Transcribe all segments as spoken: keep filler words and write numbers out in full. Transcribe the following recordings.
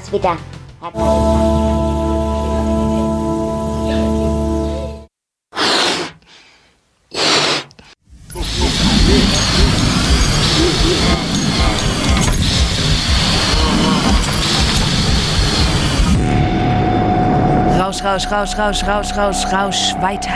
uns wieder. Herzlichen Dank. Rausch, Rausch, Rausch, Rausch, Rausch, Rausch, Rausch, weiter.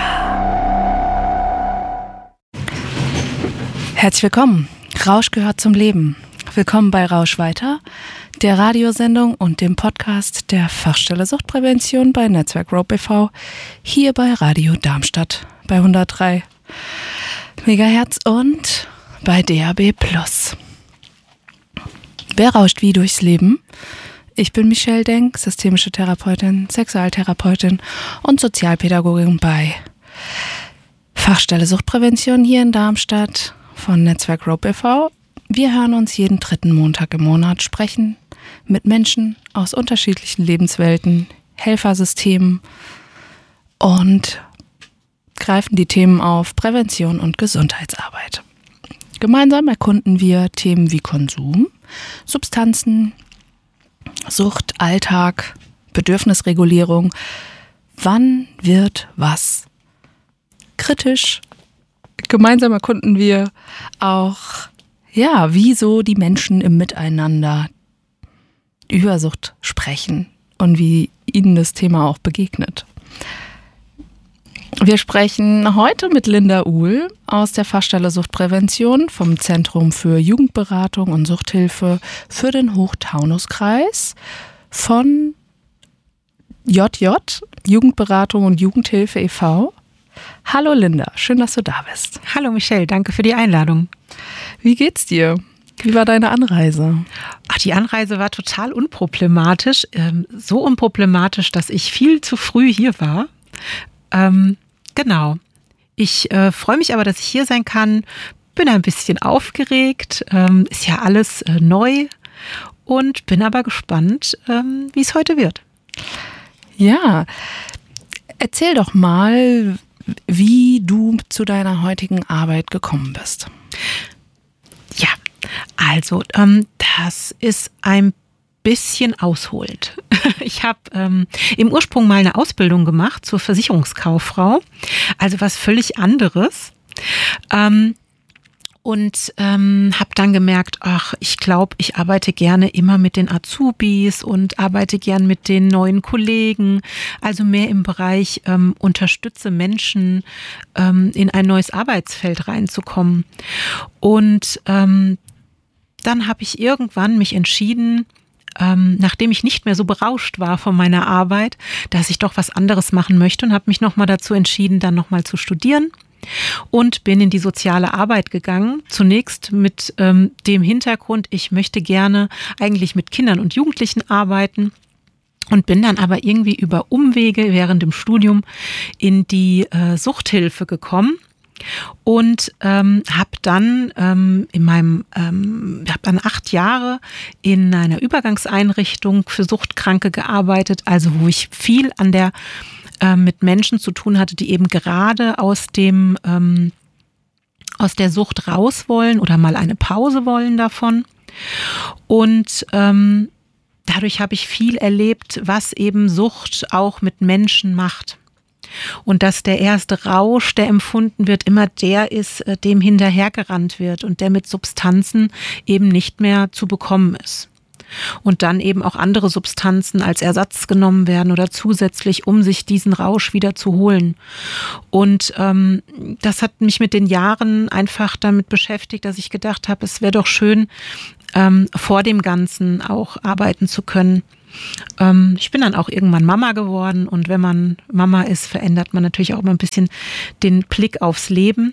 Herzlich willkommen. Rausch gehört zum Leben. Willkommen bei Rausch weiter, der Radiosendung und dem Podcast der Fachstelle Suchtprävention bei Netzwerk Rope e V, hier bei Radio Darmstadt bei hundertdrei Megahertz und bei D A B Plus. Wer rauscht wie durchs Leben? Ich bin Michelle Denk, systemische Therapeutin, Sexualtherapeutin und Sozialpädagogin bei Fachstelle Suchtprävention hier in Darmstadt von Netzwerk Rope e V. Wir hören uns jeden dritten Montag im Monat, sprechen mit Menschen aus unterschiedlichen Lebenswelten, Helfersystemen und greifen die Themen auf Prävention und Gesundheitsarbeit. Gemeinsam erkunden wir Themen wie Konsum, Substanzen, Sucht, Alltag, Bedürfnisregulierung. Wann wird was kritisch? Gemeinsam erkunden wir auch, ja, wieso die Menschen im Miteinander über Sucht sprechen und wie ihnen das Thema auch begegnet. Wir sprechen heute mit Linda Uhl aus der Fachstelle Suchtprävention vom Zentrum für Jugendberatung und Suchthilfe für den Hochtaunuskreis von J J, Jugendberatung und Jugendhilfe e V Hallo Linda, schön, dass du da bist. Hallo Michelle, danke für die Einladung. Wie geht's dir? Wie war deine Anreise? Ach, die Anreise war total unproblematisch. Ähm, so unproblematisch, dass ich viel zu früh hier war. Ähm, genau. Ich äh, freue mich aber, dass ich hier sein kann. Bin ein bisschen aufgeregt. Ähm, ist ja alles äh, neu. Und bin aber gespannt, ähm, wie es heute wird. Ja, erzähl doch mal, wie du zu deiner heutigen Arbeit gekommen bist. Ja, also ähm, das ist ein bisschen ausholend. Ich habe ähm, im Ursprung mal eine Ausbildung gemacht zur Versicherungskauffrau, also was völlig anderes. Ähm, und ähm, habe dann gemerkt, ach, ich glaube, ich arbeite gerne immer mit den Azubis und arbeite gern mit den neuen Kollegen, also mehr im Bereich ähm, unterstütze Menschen, ähm, in ein neues Arbeitsfeld reinzukommen. Und ähm, dann habe ich irgendwann mich entschieden, ähm, nachdem ich nicht mehr so berauscht war von meiner Arbeit, dass ich doch was anderes machen möchte und habe mich nochmal dazu entschieden, dann nochmal zu studieren. Und bin in die soziale Arbeit gegangen, zunächst mit ähm, dem Hintergrund, ich möchte gerne eigentlich mit Kindern und Jugendlichen arbeiten und bin dann aber irgendwie über Umwege während dem Studium in die äh, Suchthilfe gekommen und ähm, habe dann ähm, in meinem, ähm, habe dann acht Jahre in einer Übergangseinrichtung für Suchtkranke gearbeitet, also wo ich viel an der mit Menschen zu tun hatte, die eben gerade aus dem ähm, aus der Sucht raus wollen oder mal eine Pause wollen davon. Und ähm, dadurch habe ich viel erlebt, was eben Sucht auch mit Menschen macht. Und dass der erste Rausch, der empfunden wird, immer der ist, dem hinterhergerannt wird und der mit Substanzen eben nicht mehr zu bekommen ist. Und dann eben auch andere Substanzen als Ersatz genommen werden oder zusätzlich, um sich diesen Rausch wieder zu holen. Und ähm, das hat mich mit den Jahren einfach damit beschäftigt, dass ich gedacht habe, es wäre doch schön, ähm, vor dem Ganzen auch arbeiten zu können. Ähm, ich bin dann auch irgendwann Mama geworden und wenn man Mama ist, verändert man natürlich auch immer ein bisschen den Blick aufs Leben.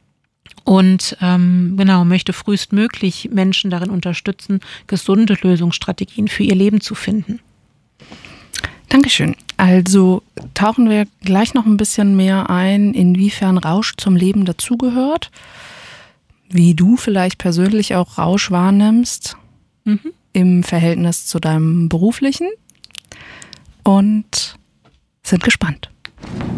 Und ähm, genau, möchte frühestmöglich Menschen darin unterstützen, gesunde Lösungsstrategien für ihr Leben zu finden. Dankeschön. Also tauchen wir gleich noch ein bisschen mehr ein, inwiefern Rausch zum Leben dazugehört, wie du vielleicht persönlich auch Rausch wahrnimmst mhm. im Verhältnis zu deinem beruflichen und sind gespannt.